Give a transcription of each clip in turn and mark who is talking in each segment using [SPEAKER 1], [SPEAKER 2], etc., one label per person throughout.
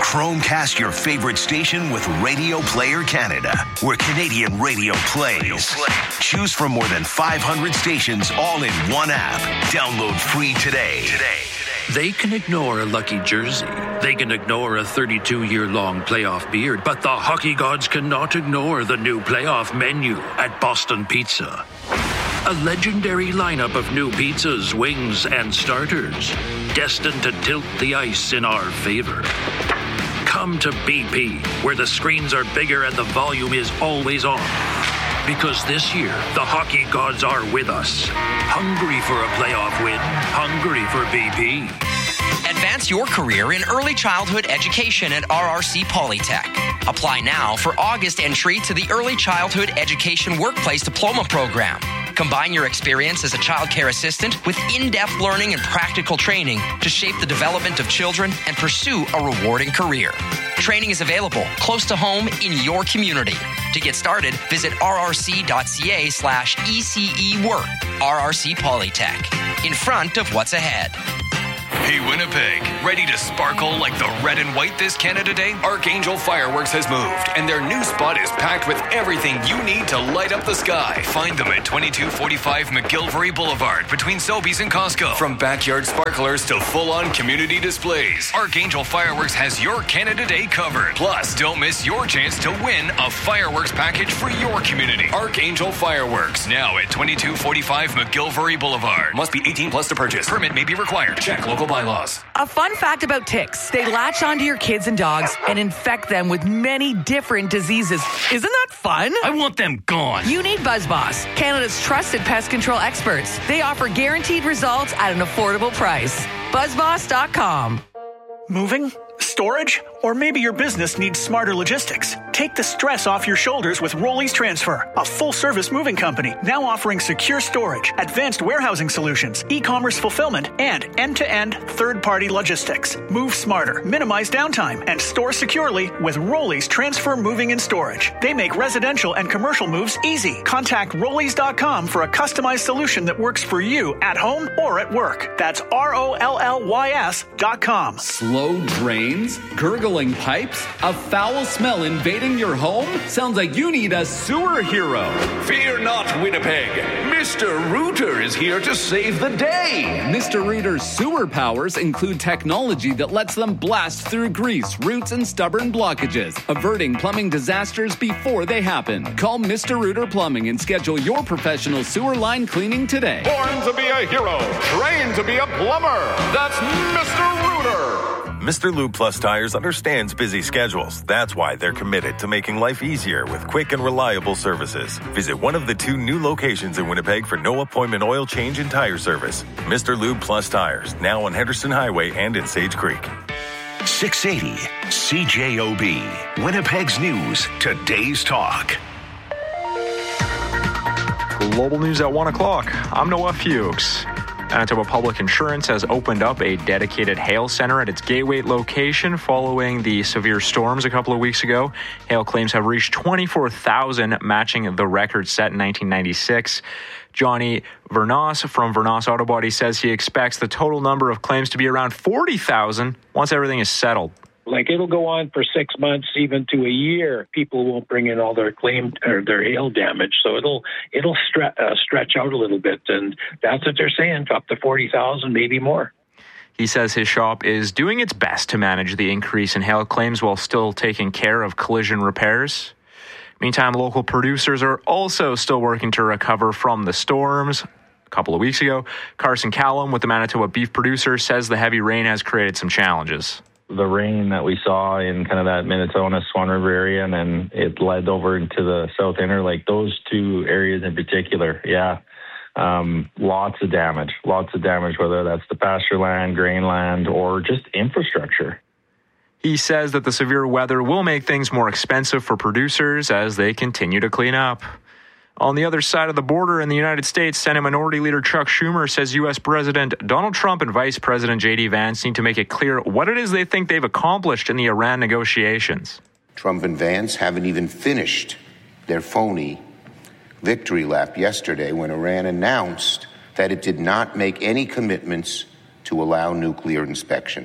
[SPEAKER 1] Chromecast your favorite station with Radio Player Canada, where Canadian radio plays. Choose from more than 500 stations all in one app. Download free today.
[SPEAKER 2] They can ignore a lucky jersey. They can ignore a 32-year-long playoff beard. But the hockey gods cannot ignore the new playoff menu at Boston Pizza. A legendary lineup of new pizzas, wings, and starters, destined to tilt the ice in our favor. Come to BP, where the screens are bigger and the volume is always on. Because this year, the hockey gods are with us. Hungry for a playoff win. Hungry for BP.
[SPEAKER 3] Advance your career in early childhood education at RRC Polytech. Apply now for August entry to the Early Childhood Education Workplace Diploma Program. Combine your experience as a child care assistant with in-depth learning and practical training to shape the development of children and pursue a rewarding career. Training is available close to home in your community. To get started, visit rrc.ca/ECE work. RRC Polytech. In front of what's ahead.
[SPEAKER 4] Hey Winnipeg, ready to sparkle like the red and white this Canada Day? Archangel Fireworks has moved, and their new spot is packed with everything you need to light up the sky. Find them at 2245 McGilvery Boulevard, between Sobeys and Costco. From backyard sparklers to full-on community displays, Archangel Fireworks has your Canada Day covered. Plus, don't miss your chance to win a fireworks package for your community. Archangel Fireworks, now at 2245 McGilvery Boulevard. Must be 18 plus to purchase. Permit may be required. Check local bylaws.
[SPEAKER 5] A fun fact about ticks: they latch onto your kids and dogs and infect them with many different diseases. Isn't that fun?
[SPEAKER 2] I want them gone.
[SPEAKER 5] You need BuzzBoss, Canada's trusted pest control experts. They offer guaranteed results at an affordable price. BuzzBoss.com.
[SPEAKER 6] Moving? Storage? Or maybe your business needs smarter logistics. Take the stress off your shoulders with Rollies Transfer, a full-service moving company now offering secure storage, advanced warehousing solutions, e-commerce fulfillment, and end-to-end third-party logistics. Move smarter, minimize downtime, and store securely with Rollies Transfer Moving and Storage. They make residential and commercial moves easy. Contact Rollies.com for a customized solution that works for you at home or at work. That's ROLLYS.com.
[SPEAKER 7] Slow drains? Gurgling pipes? A foul smell invading your home? Sounds like you need a sewer hero.
[SPEAKER 8] Fear not, Winnipeg. Mr. Rooter is here to save the day.
[SPEAKER 7] Mr. Rooter's sewer powers include technology that lets them blast through grease, roots, and stubborn blockages, averting plumbing disasters before they happen. Call Mr. Rooter Plumbing and schedule your professional sewer line cleaning today.
[SPEAKER 8] Born to be a hero, trained to be a plumber. That's Mr. Rooter.
[SPEAKER 9] Mr. Lube Plus Tires understands busy schedules. That's why they're committed to making life easier with quick and reliable services. Visit one of the 2 new locations in Winnipeg for no appointment oil change and tire service. Mr. Lube Plus Tires, now on Henderson Highway and in Sage Creek.
[SPEAKER 1] 680 CJOB, Winnipeg's news, today's talk.
[SPEAKER 10] Global news at 1 o'clock. I'm Noah Fuchs. Manitoba Public Insurance has opened up a dedicated hail center at its Gateway location following the severe storms a couple of weeks ago. Hail claims have reached 24,000, matching the record set in 1996. Johnny Vernos from Vernos Auto Body says he expects the total number of claims to be around 40,000 once everything is settled.
[SPEAKER 11] Like, it'll go on for 6 months, even to a year. People won't bring in all their claim or their hail damage, so it'll stretch out a little bit, and that's what they're saying, up to 40,000, maybe more.
[SPEAKER 10] He says his shop is doing its best to manage the increase in hail claims while still taking care of collision repairs. Meantime, local producers are also still working to recover from the storms. A couple of weeks ago, Carson Callum with the Manitoba Beef Producers says the heavy rain has created some challenges.
[SPEAKER 12] The rain that we saw in kind of that Minnesota Swan River area, and then it led over into the South Inner, like those 2 areas in particular. Yeah. Lots of damage, whether that's the pasture land, grain land, or just infrastructure.
[SPEAKER 10] He says that the severe weather will make things more expensive for producers as they continue to clean up. On the other side of the border in the United States, Senate Minority Leader Chuck Schumer says U.S. President Donald Trump and Vice President J.D. Vance need to make it clear what it is they think they've accomplished in the Iran negotiations.
[SPEAKER 13] Trump and Vance haven't even finished their phony victory lap yesterday when Iran announced that it did not make any commitments to allow nuclear inspections.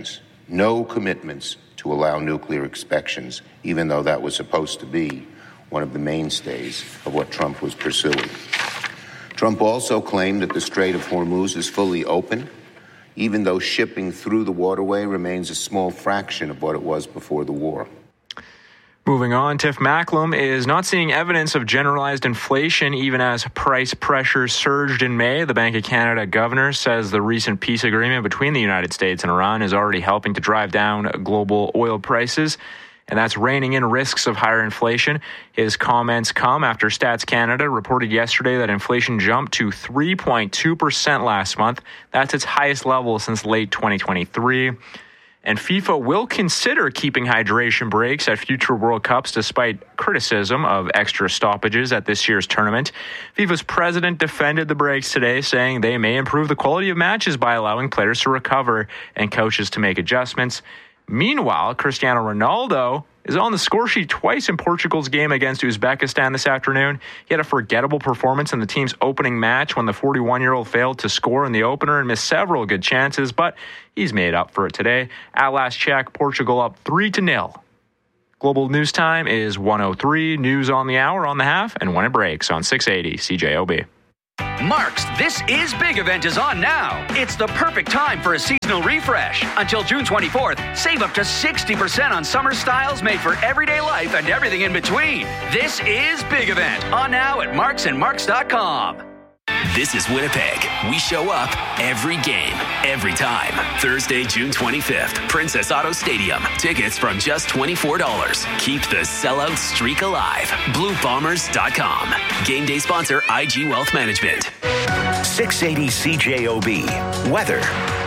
[SPEAKER 13] no commitments to allow nuclear inspections, even though that was supposed to be one of the mainstays of what Trump was pursuing. Trump also claimed that the Strait of Hormuz is fully open, even though shipping through the waterway remains a small fraction of what it was before the war.
[SPEAKER 10] Moving on, Tiff Macklem is not seeing evidence of generalized inflation even as price pressures surged in May. The Bank of Canada governor says the recent peace agreement between the United States and Iran is already helping to drive down global oil prices, and that's reining in risks of higher inflation. His comments come after Stats Canada reported yesterday that inflation jumped to 3.2% last month. That's its highest level since late 2023. And FIFA will consider keeping hydration breaks at future World Cups despite criticism of extra stoppages at this year's tournament. FIFA's president defended the breaks today, saying they may improve the quality of matches by allowing players to recover and coaches to make adjustments. Meanwhile, Cristiano Ronaldo is on the score sheet twice in Portugal's game against Uzbekistan this afternoon. He had a forgettable performance in the team's opening match when the 41-year-old failed to score in the opener and missed several good chances, but he's made up for it today. At last check, Portugal up 3-0. Global news time is 1:03. News on the hour, on the half, and when it breaks on 680 CJOB.
[SPEAKER 14] Mark's This Is Big event is on now. It's the perfect time for a seasonal refresh. Until June 24th, save up to 60% on summer styles made for everyday life and everything in between. This is Big event on now at marksandmarks.com.
[SPEAKER 15] This is Winnipeg. We show up every game, every time. Thursday, June 25th, Princess Auto Stadium. Tickets from just $24. Keep the sellout streak alive. BlueBombers.com. Game day sponsor IG Wealth Management.
[SPEAKER 1] 680 CJOB. Weather.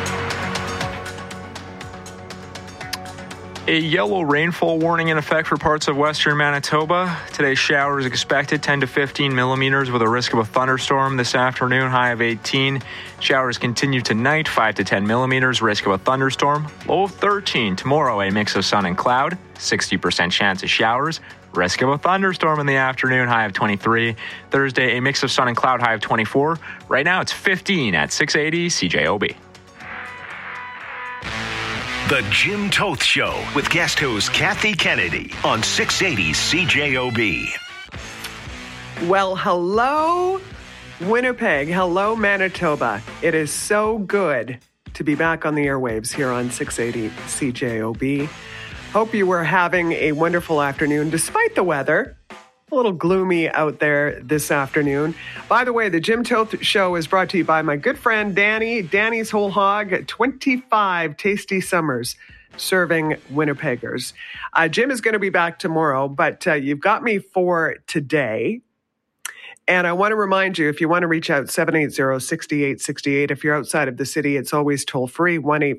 [SPEAKER 10] A yellow rainfall warning in effect for parts of western Manitoba. Today's showers expected 10 to 15 millimeters with a risk of a thunderstorm this afternoon, high of 18. Showers continue tonight, 5 to 10 millimeters, risk of a thunderstorm, low of 13. Tomorrow, a mix of sun and cloud, 60% chance of showers, risk of a thunderstorm in the afternoon, high of 23. Thursday, a mix of sun and cloud, high of 24. Right now, it's 15 at 680 CJOB.
[SPEAKER 1] The Jim Toth Show with guest host Kathy Kennedy on 680 CJOB.
[SPEAKER 16] Well, hello, Winnipeg. Hello, Manitoba. It is so good to be back on the airwaves here on 680 CJOB. Hope you were having a wonderful afternoon despite the weather. A little gloomy out there this afternoon. By the way, the Jim Toth Show is brought to you by my good friend Danny. Danny's Whole Hog, 25 tasty summers serving Winnipeggers. Jim is going to be back tomorrow, but you've got me for today. And I want to remind you, if you want to reach out, 780-6868. If you're outside of the city, it's always toll free,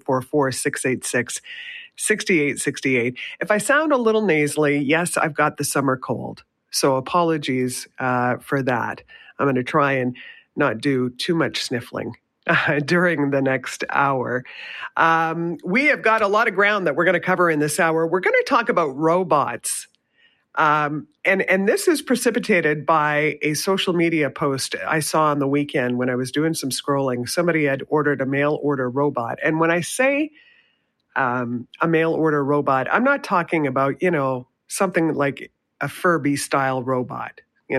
[SPEAKER 16] 1-844-686-6868. If I sound a little nasally, yes, I've got the summer cold. So apologies for that. I'm going to try and not do too much sniffling during the next hour. We have got a lot of ground that we're going to cover in this hour. We're going to talk about robots. And this is precipitated by a social media post I saw on the weekend when I was doing some scrolling. Somebody had ordered a mail order robot. And when I say a mail order robot, I'm not talking about, something like a Furby style robot,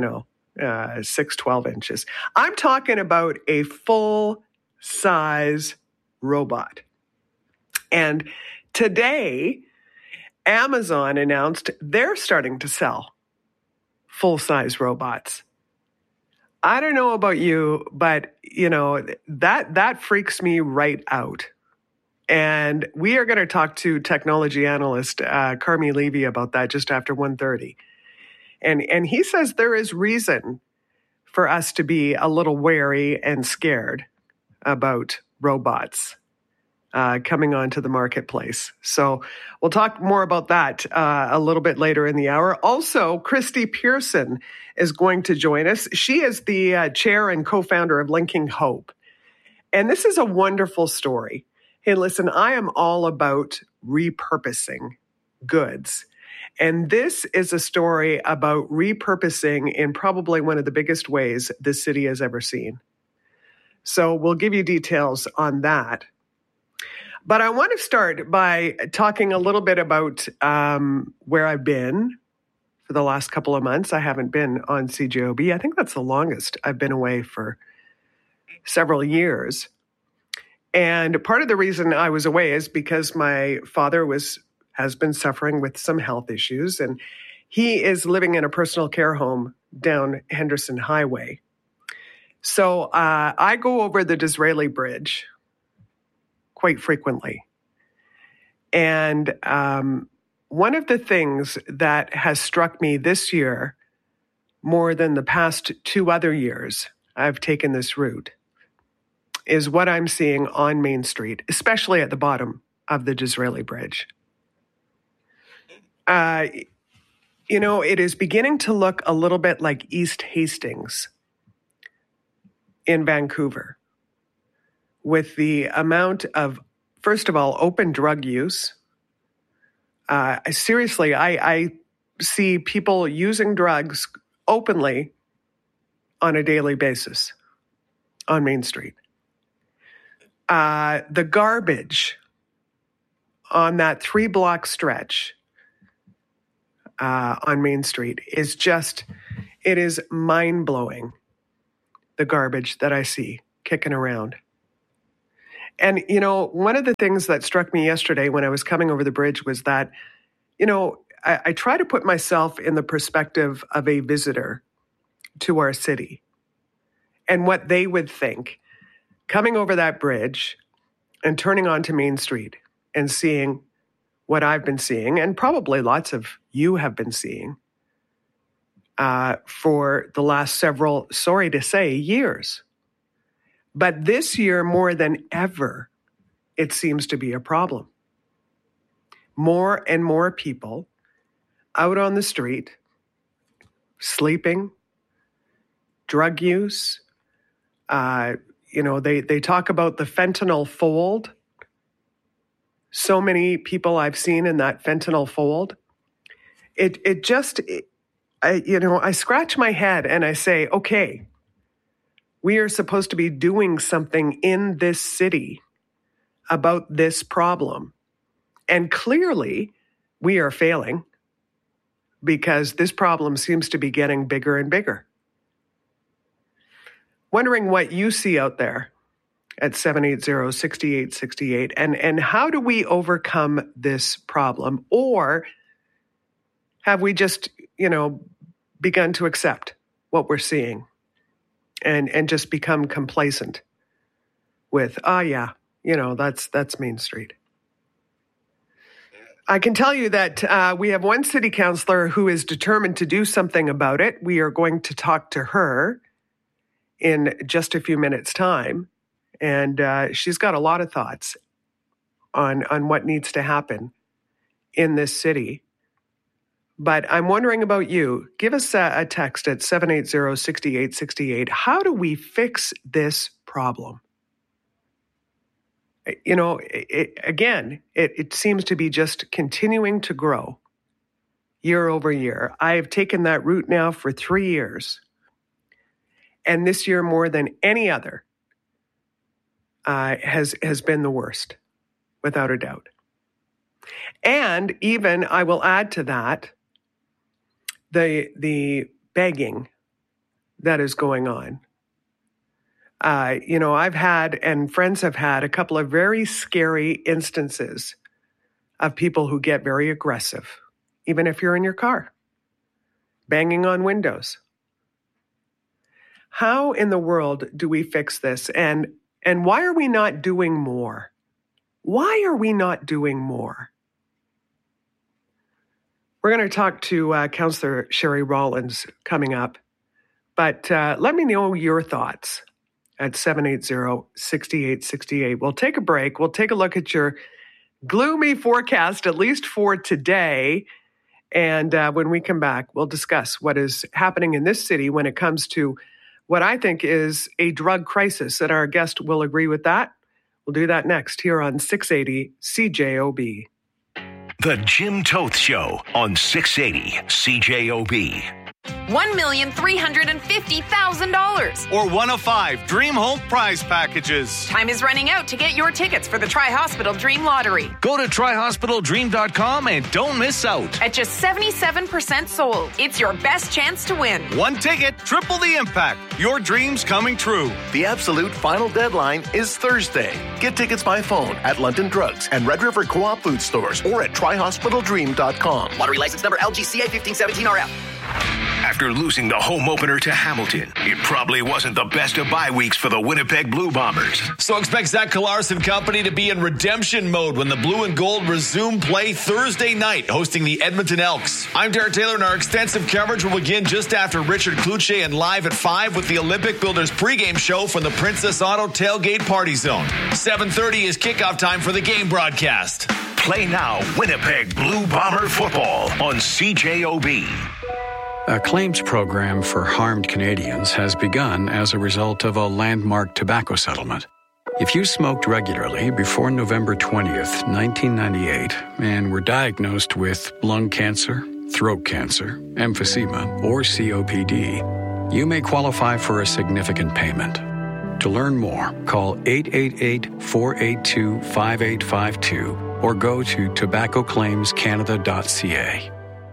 [SPEAKER 16] 6-12 inches. I'm talking about a full size robot. And today, Amazon announced they're starting to sell full size robots. I don't know about you, but that freaks me right out. And we are going to talk to technology analyst Carmi Levy about that just after 1:30. And he says there is reason for us to be a little wary and scared about robots coming onto the marketplace. So we'll talk more about that a little bit later in the hour. Also, Christy Pearson is going to join us. She is the chair and co-founder of Linking Hope. And this is a wonderful story. Hey, listen, I am all about repurposing goods. And this is a story about repurposing in probably one of the biggest ways this city has ever seen. So we'll give you details on that. But I want to start by talking a little bit about where I've been for the last couple of months. I haven't been on CJOB. I think that's the longest I've been away for several years. And part of the reason I was away is because my father has been suffering with some health issues, and he is living in a personal care home down Henderson Highway. So I go over the Disraeli Bridge quite frequently. And one of the things that has struck me this year more than the past 2 other years I've taken this route is what I'm seeing on Main Street, especially at the bottom of the Disraeli Bridge. It is beginning to look a little bit like East Hastings in Vancouver, with the amount of, first of all, open drug use. Seriously, I see people using drugs openly on a daily basis on Main Street. The garbage on that 3-block stretch on Main Street is it is mind-blowing, the garbage that I see kicking around. And, one of the things that struck me yesterday when I was coming over the bridge was that, I try to put myself in the perspective of a visitor to our city and what they would think coming over that bridge and turning onto Main Street and seeing what I've been seeing, and probably lots of you have been seeing for the last several, sorry to say, years. But this year, more than ever, it seems to be a problem. More and more people out on the street, sleeping, drug use. They talk about the fentanyl fold. So many people I've seen in that fentanyl fold. I scratch my head and I say, okay, we are supposed to be doing something in this city about this problem. And clearly, we are failing because this problem seems to be getting bigger and bigger. Wondering what you see out there at 780-6868, and how do we overcome this problem? Or have we just, begun to accept what we're seeing and just become complacent with, that's Main Street. I can tell you that we have one city councillor who is determined to do something about it. We are going to talk to her in just a few minutes' time. And she's got a lot of thoughts on what needs to happen in this city. But I'm wondering about you. Give us a text at 780-6868. How do we fix this problem? It seems to be just continuing to grow year over year. I have taken that route now for 3 years. And this year, more than any other, has been the worst, without a doubt. And even, I will add to that, the begging that is going on. I've had, and friends have had, a couple of very scary instances of people who get very aggressive, even if you're in your car, banging on windows. How in the world do we fix this? And why are we not doing more? Why are we not doing more? We're going to talk to Councillor Sherry Rollins coming up. But let me know your thoughts at 780-6868. We'll take a break. We'll take a look at your gloomy forecast, at least for today. And when we come back, we'll discuss what is happening in this city when it comes to what I think is a drug crisis. And our guest will agree with that. We'll do that next here on 680 CJOB.
[SPEAKER 1] The Jim Toth Show on 680 CJOB.
[SPEAKER 17] $1,350,000.
[SPEAKER 18] Or one of 5 Dream Home prize packages.
[SPEAKER 17] Time is running out to get your tickets for the Tri-Hospital Dream Lottery.
[SPEAKER 19] Go to tryhospitaldream.com and don't miss out.
[SPEAKER 17] At just 77% sold, it's your best chance to win.
[SPEAKER 18] One ticket, triple the impact. Your dreams coming true.
[SPEAKER 20] The absolute final deadline is Thursday. Get tickets by phone at London Drugs and Red River Co-op food stores or at tryhospitaldream.com.
[SPEAKER 21] Lottery license number LGCA 1517RF.
[SPEAKER 1] After losing the home opener to Hamilton, it probably wasn't the best of bye weeks for the Winnipeg Blue Bombers.
[SPEAKER 22] So expect Zach Kolaris and company to be in redemption mode when the Blue and Gold resume play Thursday night, hosting the Edmonton Elks. I'm Derek Taylor, and our extensive coverage will begin just after Richard Cloutier and live at 5 with the Olympic Builders pregame show from the Princess Auto Tailgate Party Zone. 7:30 is kickoff time for the game broadcast.
[SPEAKER 1] Play now Winnipeg Blue Bomber football on CJOB.
[SPEAKER 23] A claims program for harmed Canadians has begun as a result of a landmark tobacco settlement. If you smoked regularly before November 20th, 1998, and were diagnosed with lung cancer, throat cancer, emphysema, or COPD, you may qualify for a significant payment. To learn more, call 888-482-5852 or go to tobaccoclaimscanada.ca.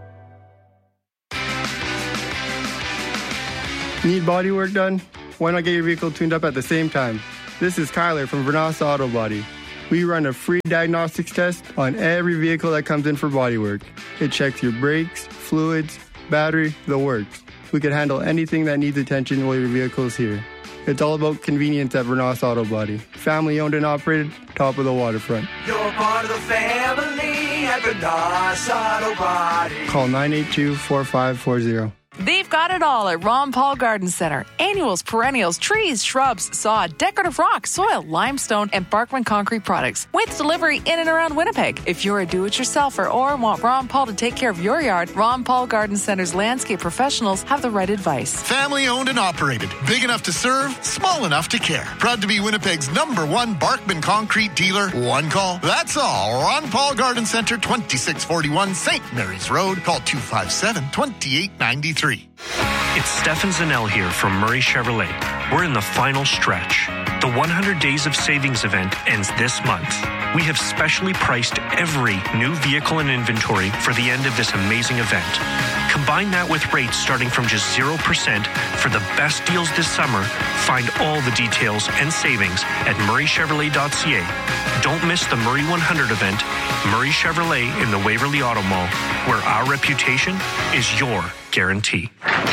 [SPEAKER 24] Need body work done? Why not get your vehicle tuned up at the same time? This is Kyler from Vernas Auto Body. We run a free diagnostics test on every vehicle that comes in for body work. It checks your brakes, fluids, battery, the works. We can handle anything that needs attention while your vehicle is here. It's all about convenience at Vernas Auto Body. Family owned and operated, top of the waterfront.
[SPEAKER 25] You're part of the family at Vernas Auto Body.
[SPEAKER 24] Call 982-4540.
[SPEAKER 5] They've got it all at Ron Paul Garden Center. Annuals, perennials, trees, shrubs, sod, decorative rock, soil, limestone, and Barkman concrete products. With delivery in and around Winnipeg. If you're a do-it-yourselfer or want Ron Paul to take care of your yard, Ron Paul Garden Center's landscape professionals have the right advice.
[SPEAKER 26] Family owned and operated. Big enough to serve, small enough to care. Proud to be Winnipeg's #1 Barkman concrete dealer. One call. That's all. Ron Paul Garden Center, 2641 St. Mary's Road. Call 257-2893.
[SPEAKER 27] It's Stefan Zanel here from Murray Chevrolet. We're in the final stretch. The 100 Days of Savings event ends this month. We have specially priced every new vehicle in inventory for the end of this amazing event. Combine that with rates starting from just 0% for the best deals this summer. Find all the details and savings at murraychevrolet.ca. Don't miss the Murray 100 event, Murray Chevrolet in the Waverly Auto Mall, where our reputation is your guarantee.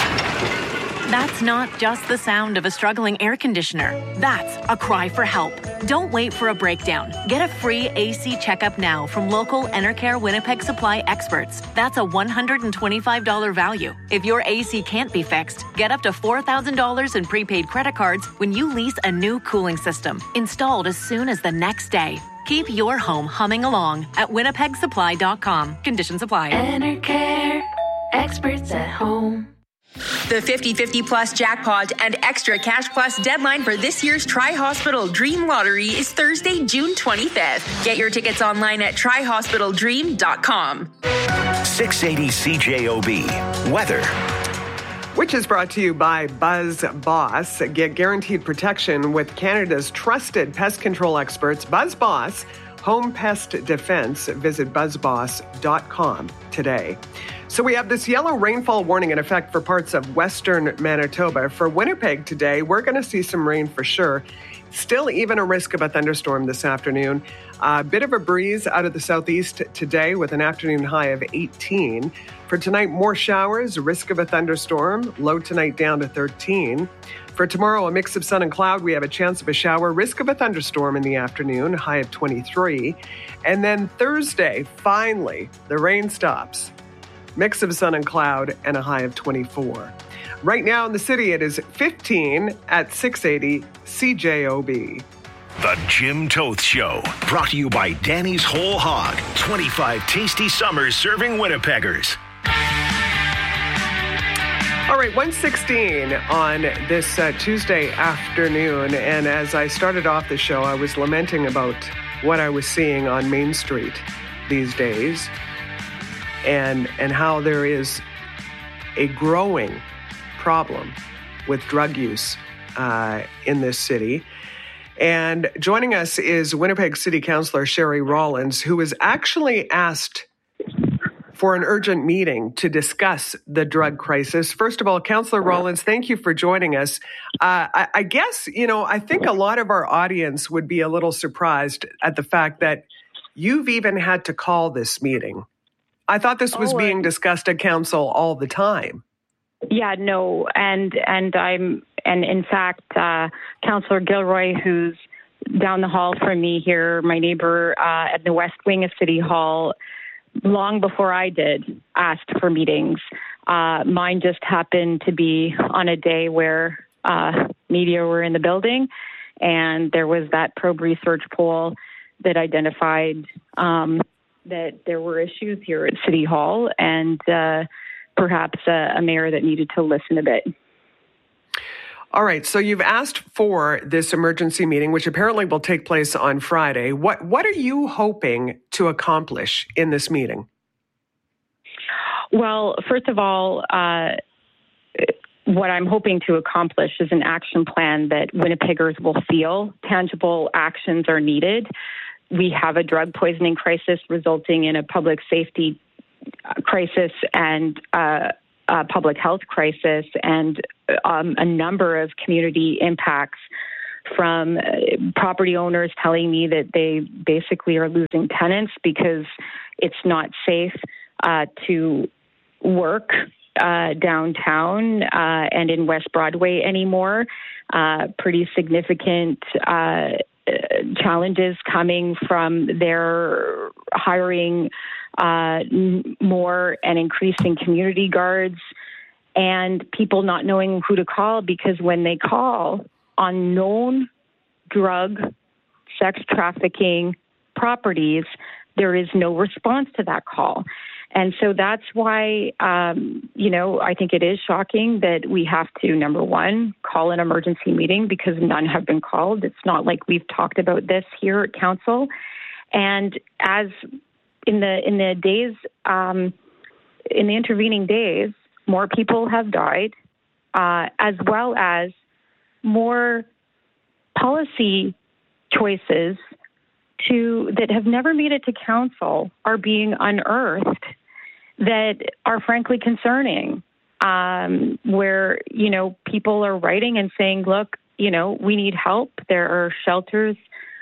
[SPEAKER 28] That's not just the sound of a struggling air conditioner. That's a cry for help. Don't wait for a breakdown. Get a free AC checkup now from local Enercare Winnipeg Supply experts. That's a $125 value. If your AC can't be fixed, get up to $4,000 in prepaid credit cards when you lease a new cooling system, installed as soon as the next day. Keep your home humming along at winnipegsupply.com. Conditions apply.
[SPEAKER 29] Enercare, experts at home.
[SPEAKER 30] The 50/50 Plus jackpot and extra cash plus deadline for this year's Tri-Hospital Dream Lottery is Thursday, June 25th. Get your tickets online at tryhospitaldream.com.
[SPEAKER 1] 680 CJOB. Weather.
[SPEAKER 16] Which is brought to you by Buzz Boss. Get guaranteed protection with Canada's trusted pest control experts, Buzz Boss, Home Pest Defense. Visit buzzboss.com today. So we have this yellow rainfall warning in effect for parts of western Manitoba. For Winnipeg today, we're going to see some rain for sure. Still even a risk of a thunderstorm this afternoon. A bit of a breeze out of the southeast today with an afternoon high of 18. For tonight, more showers, risk of a thunderstorm, low tonight down to 13. For tomorrow, a mix of sun and cloud. We have a chance of a shower, risk of a thunderstorm in the afternoon, high of 23. And then Thursday, finally, the rain stops. Mix of sun and cloud and a high of 24. Right now in the city, it is 15 at 680 CJOB.
[SPEAKER 1] The Jim Toth Show, brought to you by Danny's Whole Hog. 25 tasty summers serving Winnipeggers.
[SPEAKER 16] All right, 1:16 on this Tuesday afternoon. And as I started off the show, I was lamenting about what I was seeing on Main Street these days. And how there is a growing problem with drug use in this city. And joining us is Winnipeg City Councillor Sherry Rollins, who was actually asked for an urgent meeting to discuss the drug crisis. First of all, Councillor Rollins, thank you for joining us. I guess, I think a lot of our audience would be a little surprised at the fact that you've even had to call this meeting. I thought this was being discussed at council all the time.
[SPEAKER 2] Yeah, no, and in fact, Councillor Gilroy, who's down the hall from me here, my neighbor at the West Wing of City Hall, long before I did, asked for meetings. Mine just happened to be on a day where media were in the building, and there was that probe research poll that identified that there were issues here at City Hall, and perhaps a mayor that needed to listen a bit.
[SPEAKER 16] All right, so you've asked for this emergency meeting, which apparently will take place on Friday. What are you hoping to accomplish in this meeting?
[SPEAKER 2] Well, first of all, what I'm hoping to accomplish is an action plan that Winnipeggers will feel tangible actions are needed. We have a drug poisoning crisis resulting in a public safety crisis and public health crisis, and a number of community impacts from property owners telling me that they basically are losing tenants because it's not safe to work downtown and in West Broadway anymore. Pretty significant challenges coming from their hiring more and increasing community guards, and people not knowing who to call because when they call on known drug, sex trafficking properties, there is no response to that call. And so that's why, I think it is shocking that we have to, number one, call an emergency meeting because none have been called. It's not like we've talked about this here at council. And as in the days, in the intervening days, more people have died, as well as more policy choices that have never made it to council are being unearthed that are frankly concerning, where, people are writing and saying, look, we need help. There are shelters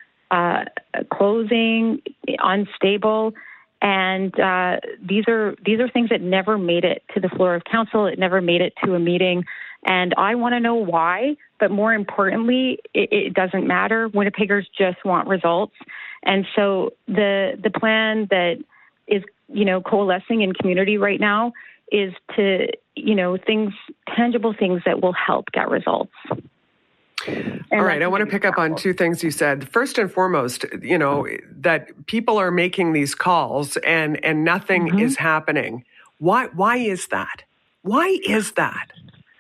[SPEAKER 2] closing, unstable, and these are things that never made it to the floor of council. It never made it to a meeting, and I want to know why. But more importantly, it doesn't matter. Winnipeggers just want results, and so the plan that is coalescing in community right now is to tangible things that will help get results.
[SPEAKER 16] All right, I want to pick up on two things you said. First and foremost, that people are making these calls and nothing is happening. Why is that? Why is that?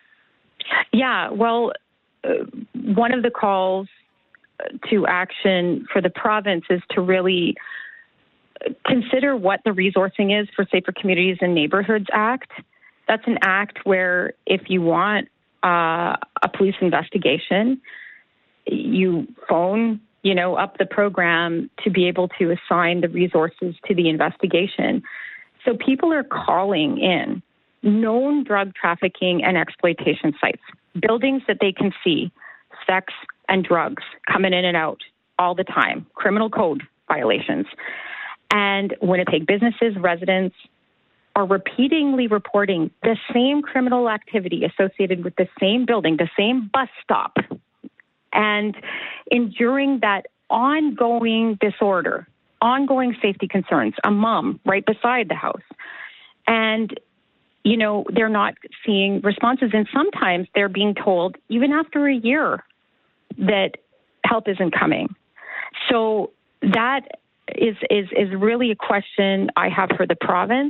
[SPEAKER 2] Yeah, well, one of the calls to action for the province is to really consider what the Resourcing is for Safer Communities and Neighborhoods Act. That's an act where if you want a police investigation, you phone, up the program to be able to assign the resources to the investigation. So people are calling in known drug trafficking and exploitation sites, buildings that they can see, sex and drugs coming in and out all the time, criminal code violations. And Winnipeg businesses, residents are repeatedly reporting the same criminal activity associated with the same building, the same bus stop, and enduring that ongoing disorder, ongoing safety concerns, a mom right beside the house. And, they're not seeing responses. And sometimes they're being told, even after a year, that help isn't coming. So that is really a question I have for the province.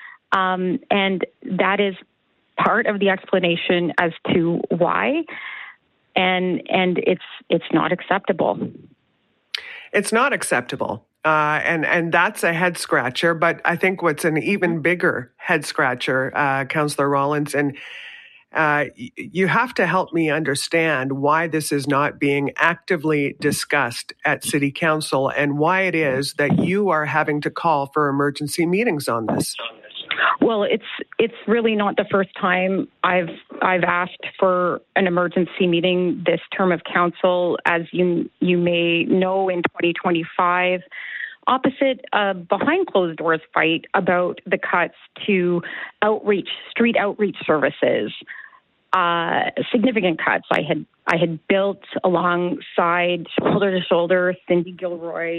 [SPEAKER 2] And that is part of the explanation as to why. And it's not acceptable.
[SPEAKER 16] It's not acceptable. And that's a head scratcher. But I think what's an even bigger head scratcher, Councillor Rollins, and you have to help me understand why this is not being actively discussed at City Council and why it is that you are having to call for emergency meetings on this.
[SPEAKER 2] Well, it's really not the first time I've asked for an emergency meeting this term of council. As you may know, in 2025, opposite a behind closed doors fight about the cuts to street outreach services. Significant cuts. I had built alongside shoulder to shoulder Cindy Gilroy,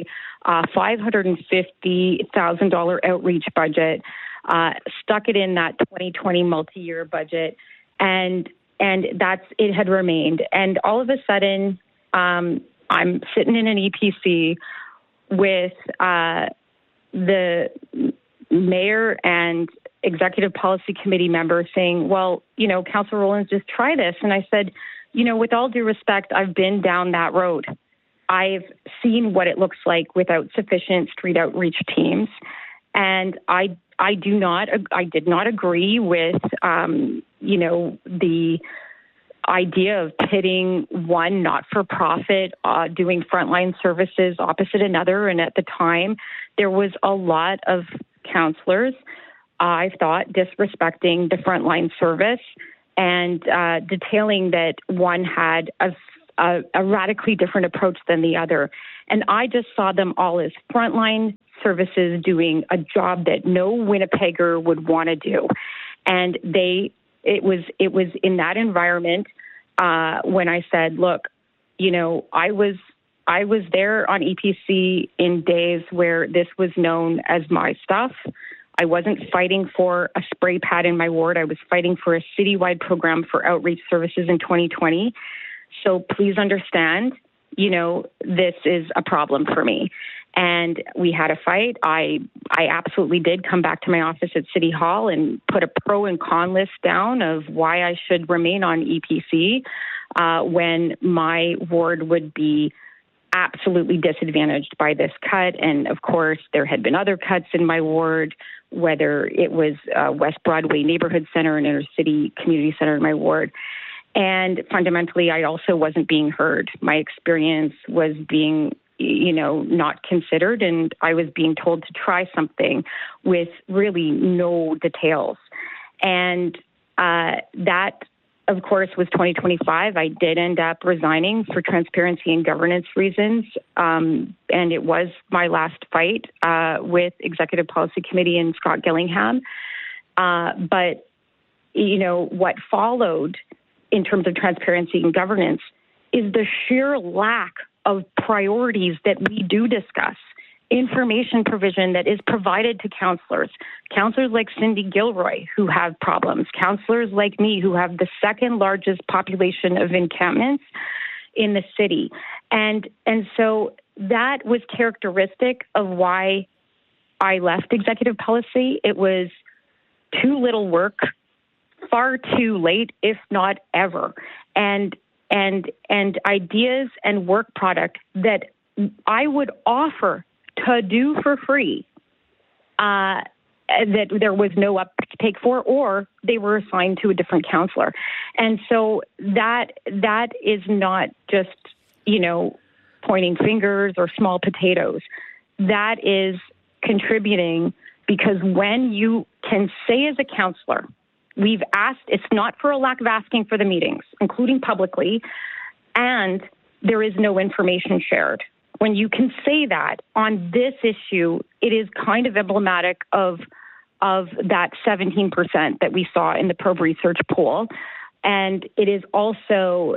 [SPEAKER 2] $550,000 outreach budget, stuck it in that 2020 multi-year budget, and it had remained. And all of a sudden, I'm sitting in an EPC with the mayor and executive policy committee member saying, well, Councillor Rollins, just try this. And I said, with all due respect, I've been down that road. I've seen what it looks like without sufficient street outreach teams. And I did not agree with, the idea of pitting one not-for-profit doing frontline services opposite another. And at the time, there was a lot of councillors, I thought, disrespecting the frontline service and detailing that one had a radically different approach than the other. And I just saw them all as frontline services doing a job that no Winnipegger would want to do. And it was in that environment when I said, look, I was there on EPC in days where this was known as my stuff. I wasn't fighting for a spray pad in my ward. I was fighting for a citywide program for outreach services in 2020. So please understand, this is a problem for me. And we had a fight. I absolutely did come back to my office at City Hall and put a pro and con list down of why I should remain on EPC when my ward would be absolutely disadvantaged by this cut. And of course, there had been other cuts in my ward, whether it was West Broadway Neighborhood Center and Inner City Community Center in my ward. And fundamentally, I also wasn't being heard. My experience was being, not considered, and I was being told to try something with really no details. And that, of course, was 2025. I did end up resigning for transparency and governance reasons, and it was my last fight with Executive Policy Committee and Scott Gillingham. But, what followed in terms of transparency and governance is the sheer lack of priorities that we do discuss. Information provision that is provided to councillors like Cindy Gilroy who have problems, councillors like me who have the second largest population of encampments in the city. And so that was characteristic of why I left executive policy. It was too little work, far too late, if not ever. And ideas and work product that I would offer to do for free, that there was no uptake for, or they were assigned to a different counselor. And so that is not just, pointing fingers or small potatoes. That is contributing, because when you can say as a counselor, we've asked, it's not for a lack of asking for the meetings, including publicly, and there is no information shared. When you can say that on this issue, it is kind of emblematic of that 17% that we saw in the Probe Research poll. And it is also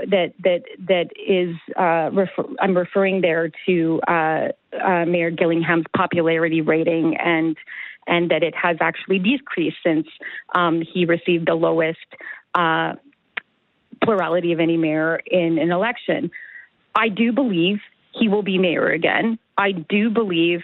[SPEAKER 2] I'm referring there to Mayor Gillingham's popularity rating, and that it has actually decreased since he received the lowest plurality of any mayor in an election. I do believe he will be mayor again. I do believe,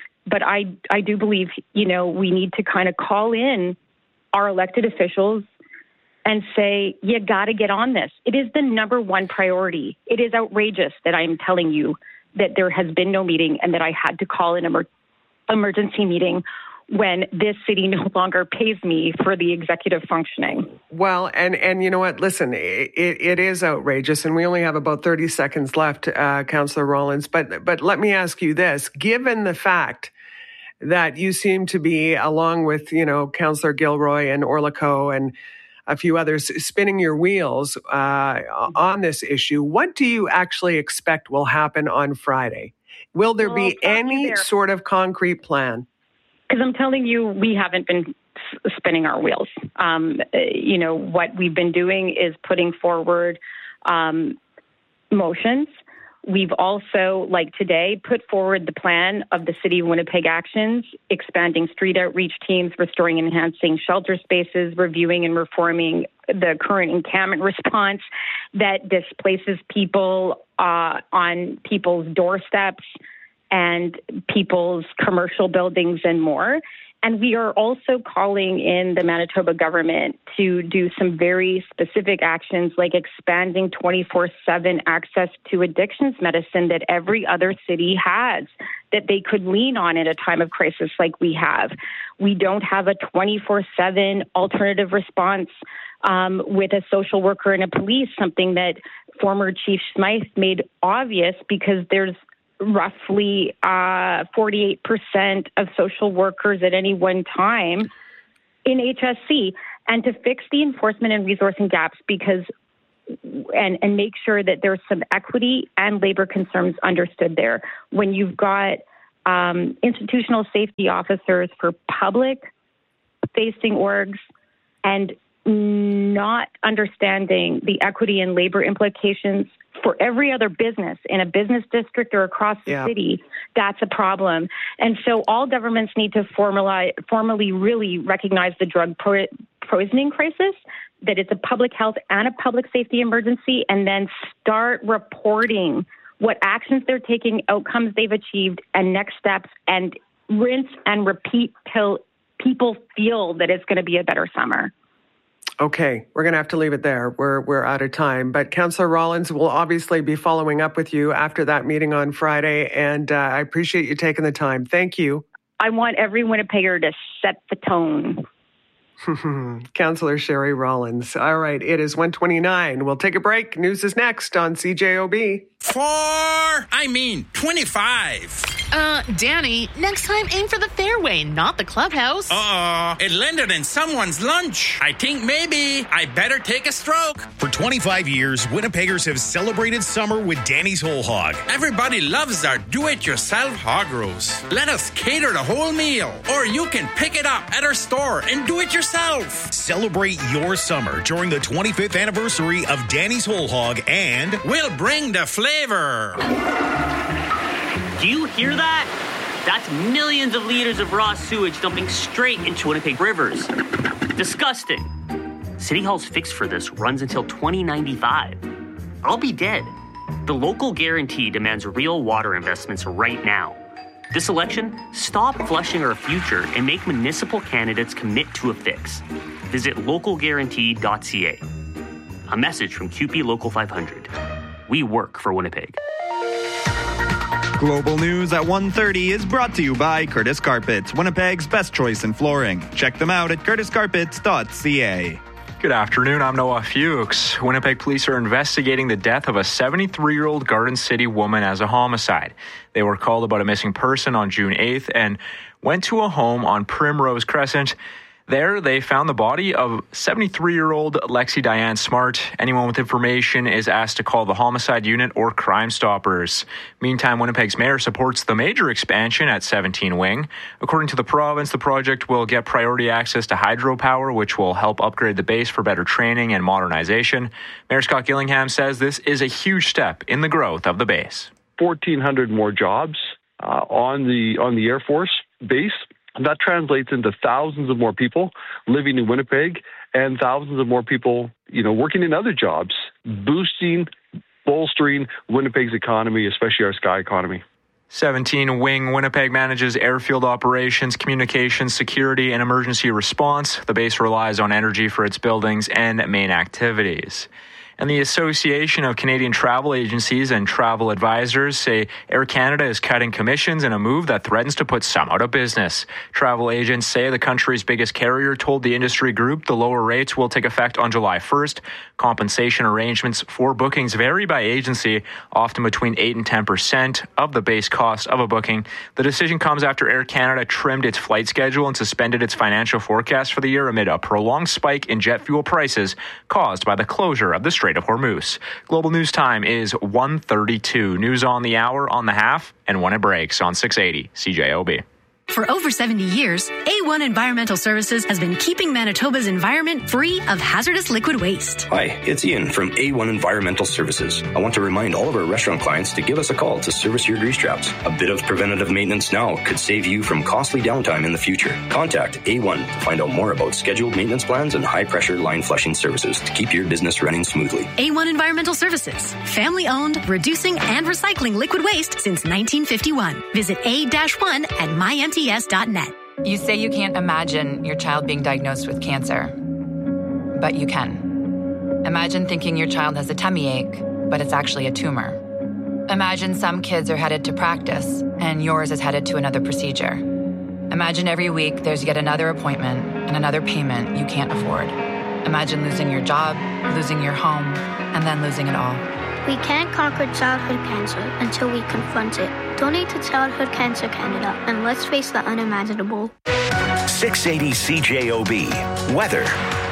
[SPEAKER 2] we need to kind of call in our elected officials and say, you got to get on this. It is the number one priority. It is outrageous that I'm telling you that there has been no meeting and that I had to call an emergency meeting when this city no longer pays me for the executive functioning.
[SPEAKER 16] Well, and you know what? Listen, it is outrageous, and we only have about 30 seconds left, Councillor Rollins. But let me ask you this: given the fact that you seem to be, along with Councillor Gilroy and Orla Coe and a few others, spinning your wheels on this issue, what do you actually expect will happen on Friday? Will there be any sort of concrete plan?
[SPEAKER 2] Because I'm telling you, we haven't been spinning our wheels. What we've been doing is putting forward motions. We've also, like today, put forward the plan of the City of Winnipeg actions, expanding street outreach teams, restoring and enhancing shelter spaces, reviewing and reforming the current encampment response that displaces people on people's doorsteps and people's commercial buildings and more. And we are also calling in the Manitoba government to do some very specific actions like expanding 24/7 access to addictions medicine that every other city has, that they could lean on in a time of crisis like we have. We don't have a 24/7 alternative response with a social worker and a police, something that former Chief Smythe made obvious because there's roughly 48% of social workers at any one time in HSC, and to fix the enforcement and resourcing gaps and make sure that there's some equity and labor concerns understood there. When you've got institutional safety officers for public-facing orgs and not understanding the equity and labor implications for every other business in a business district or across the city, that's a problem. And so all governments need to formally really recognize the drug poisoning crisis, that it's a public health and a public safety emergency, and then start reporting what actions they're taking, outcomes they've achieved, and next steps, and rinse and repeat till people feel that it's going to be a better summer.
[SPEAKER 16] Okay, we're going to have to leave it there. We're out of time. But Councillor Rollins will obviously be following up with you after that meeting on Friday, and I appreciate you taking the time. Thank you.
[SPEAKER 2] I want every Winnipegger to set the tone.
[SPEAKER 16] Councillor Sherry Rollins. All right, it is 1:29. We'll take a break. News is next on CJOB.
[SPEAKER 3] 25.
[SPEAKER 4] Danny, next time aim for the fairway, not the clubhouse.
[SPEAKER 3] It landed in someone's lunch. I think maybe I better take a stroke.
[SPEAKER 22] For 25 years, Winnipeggers have celebrated summer with Danny's Whole Hog.
[SPEAKER 3] Everybody loves our do-it-yourself hog roast. Let us cater the whole meal, or you can pick it up at our store and do it yourself.
[SPEAKER 22] Celebrate your summer during the 25th anniversary of Danny's Whole Hog, and
[SPEAKER 3] we'll bring the flavor.
[SPEAKER 6] Do you hear that? That's millions of liters of raw sewage dumping straight into Winnipeg rivers. Disgusting. City Hall's fix for this runs until 2095. I'll be dead. The local guarantee demands real water investments right now. This election, stop flushing our future and make municipal candidates commit to a fix. Visit localguarantee.ca. A message from QP Local 500. We work for Winnipeg.
[SPEAKER 7] Global News at 1:30 is brought to you by Curtis Carpets, Winnipeg's best choice in flooring. Check them out at curtiscarpets.ca.
[SPEAKER 10] Good afternoon, I'm Noah Fuchs. Winnipeg police are investigating the death of a 73-year-old Garden City woman as a homicide. They were called about a missing person on June 8th and went to a home on Primrose Crescent. There, they found the body of 73-year-old Lexi Diane Smart. Anyone with information is asked to call the homicide unit or Crime Stoppers. Meantime, Winnipeg's mayor supports the major expansion at 17 Wing. According to the province, the project will get priority access to hydropower, which will help upgrade the base for better training and modernization. Mayor Scott Gillingham says this is a huge step in the growth of the base.
[SPEAKER 8] 1,400 more jobs on the Air Force base. That translates into thousands of more people living in Winnipeg and thousands of more people, working in other jobs, bolstering Winnipeg's economy, especially our sky economy.
[SPEAKER 10] 17 Wing Winnipeg manages airfield operations, communications, security, and emergency response. The base relies on energy for its buildings and main activities. And the Association of Canadian Travel Agencies and Travel Advisors say Air Canada is cutting commissions in a move that threatens to put some out of business. Travel agents say the country's biggest carrier told the industry group the lower rates will take effect on July 1st. Compensation arrangements for bookings vary by agency, often between 8 and 10% of the base cost of a booking. The decision comes after Air Canada trimmed its flight schedule and suspended its financial forecast for the year amid a prolonged spike in jet fuel prices caused by the closure of the Strait of Hormuz. Global News Time is 1:32. News on the hour, on the half, and when it breaks on 680 CJOB.
[SPEAKER 9] For over 70 years, A1 Environmental Services has been keeping Manitoba's environment free of hazardous liquid waste.
[SPEAKER 11] Hi, it's Ian from A1 Environmental Services. I want to remind all of our restaurant clients to give us a call to service your grease traps. A bit of preventative maintenance now could save you from costly downtime in the future. Contact A1 to find out more about scheduled maintenance plans and high-pressure line flushing services to keep your business running smoothly.
[SPEAKER 9] A1 Environmental Services, family-owned, reducing and recycling liquid waste since 1951. Visit A-1 at MyMTS.net.
[SPEAKER 12] You say you can't imagine your child being diagnosed with cancer, but you can. Imagine thinking your child has a tummy ache, but it's actually a tumor. Imagine some kids are headed to practice, and yours is headed to another procedure. Imagine every week there's yet another appointment and another payment you can't afford. Imagine losing your job, losing your home, and then losing it all.
[SPEAKER 13] We can't conquer childhood cancer until we confront it. Donate to Childhood Cancer Canada and let's face the unimaginable.
[SPEAKER 1] 680 CJOB. Weather.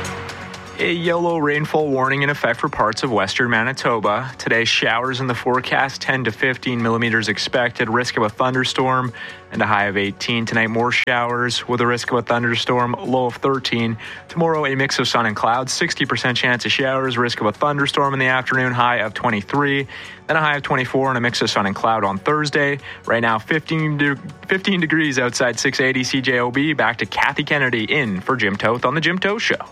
[SPEAKER 10] A yellow rainfall warning in effect for parts of western Manitoba. Today, showers in the forecast, 10 to 15 millimeters expected, risk of a thunderstorm, and a high of 18. Tonight, more showers with a risk of a thunderstorm, low of 13. Tomorrow, a mix of sun and clouds, 60% chance of showers, risk of a thunderstorm in the afternoon, high of 23. Then a high of 24 and a mix of sun and cloud on Thursday. Right now, 15 degrees outside 680 CJOB. Back to Kathy Kennedy in for Jim Toth on The Jim Toth Show.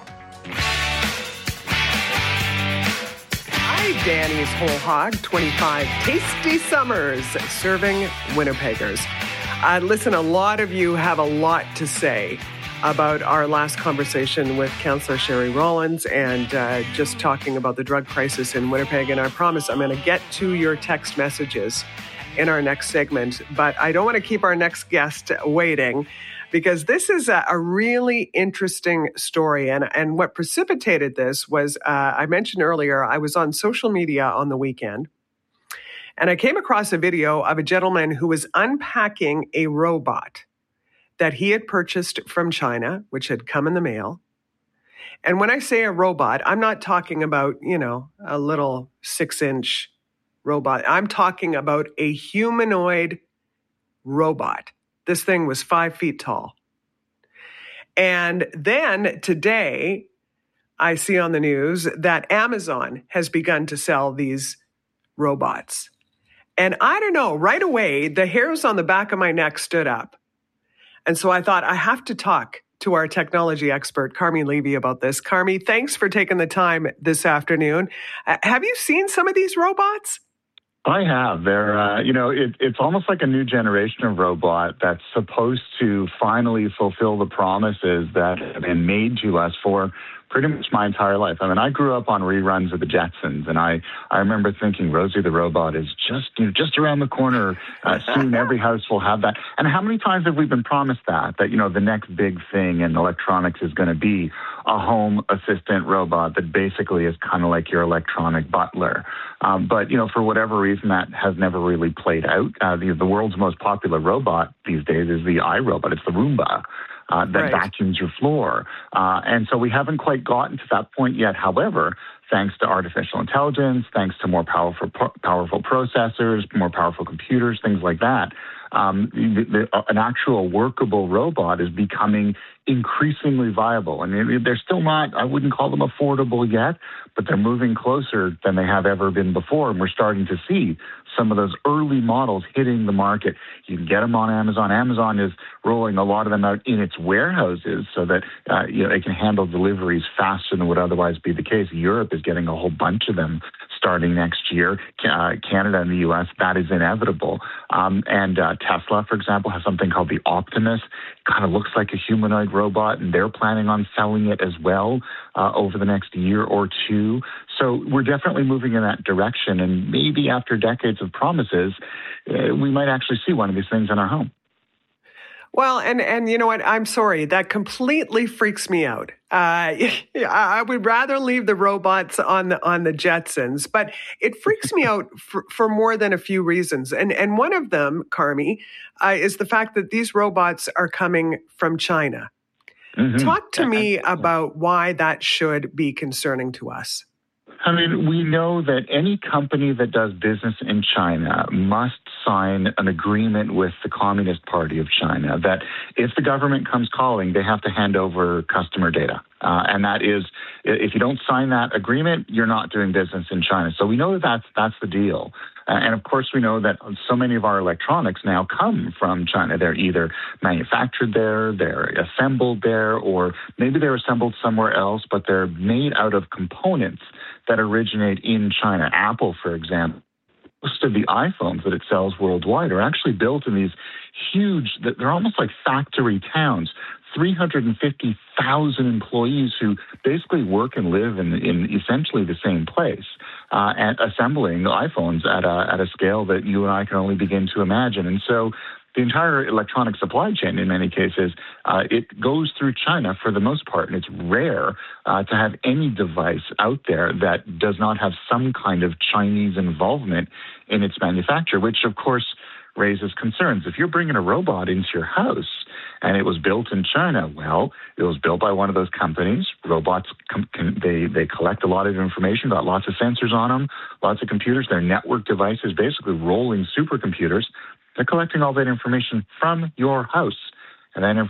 [SPEAKER 16] Danny's Whole Hog, 25 tasty summers serving Winnipeggers. Listen, a lot of you have a lot to say about our last conversation with Councillor Sherry Rollins and just talking about the drug crisis in Winnipeg. And I promise I'm going to get to your text messages in our next segment. But I don't want to keep our next guest waiting, because this is a really interesting story. And what precipitated this was, I mentioned earlier, I was on social media on the weekend, and I came across a video of a gentleman who was unpacking a robot that he had purchased from China, which had come in the mail. And when I say a robot, I'm not talking about, a little 6-inch robot. I'm talking about a humanoid robot. This thing was 5 feet tall. And then today, I see on the news that Amazon has begun to sell these robots. And I don't know, right away, the hairs on the back of my neck stood up. And so I thought I have to talk to our technology expert, Carmi Levy, about this. Carmi, thanks for taking the time this afternoon. Have you seen some of these robots?
[SPEAKER 14] I have. They're, it's almost like a new generation of robot that's supposed to finally fulfill the promises that have been made to us for pretty much my entire life. I mean, I grew up on reruns of the Jetsons, and I remember thinking Rosie the Robot is just around the corner. Soon every house will have that. And how many times have we been promised that the next big thing in electronics is going to be a home assistant robot that basically is kind of like your electronic butler. But for whatever reason, that has never really played out. The world's most popular robot these days is the iRobot. It's the Roomba. That vacuums your floor. And so we haven't quite gotten to that point yet. However, thanks to artificial intelligence, thanks to more powerful processors, more powerful computers, things like that, an actual workable robot is becoming increasingly viable. And they're still not, I wouldn't call them affordable yet, but they're moving closer than they have ever been before. And we're starting to see some of those early models hitting the market. You can get them on Amazon. Amazon is rolling a lot of them out in its warehouses so that it can handle deliveries faster than would otherwise be the case. Europe is getting a whole bunch of them starting next year, Canada and the U.S., that is inevitable. And Tesla, for example, has something called the Optimus. It kind of looks like a humanoid robot, and they're planning on selling it as well over the next year or two. So we're definitely moving in that direction, and maybe after decades of promises, we might actually see one of these things in our home.
[SPEAKER 16] Well, and you know what? I'm sorry. That completely freaks me out. I would rather leave the robots on the Jetsons, but it freaks me out for more than a few reasons. And one of them, Carmi, is the fact that these robots are coming from China. Mm-hmm. Talk to me about why that should be concerning to us.
[SPEAKER 14] I mean, we know that any company that does business in China must sign an agreement with the Communist Party of China that if the government comes calling, they have to hand over customer data. And that is, if you don't sign that agreement, you're not doing business in China. So we know that that's the deal. And of course, we know that so many of our electronics now come from China. They're either manufactured there, they're assembled there, or maybe they're assembled somewhere else, but they're made out of components that originate in China. Apple, for example, most of the iPhones that it sells worldwide are actually built in these huge, they're almost like factory towns. 350,000 employees who basically work and live in essentially the same place, and assembling iPhones at a scale that you and I can only begin to imagine. And so the entire electronic supply chain, in many cases, it goes through China for the most part, and it's rare to have any device out there that does not have some kind of Chinese involvement in its manufacture, which, of course, raises concerns. If you're bringing a robot into your house and it was built in China, well, it was built by one of those companies. Robots, they collect a lot of information, got lots of sensors on them, lots of computers. They're network devices, basically rolling supercomputers. They're collecting all that information from your house. And that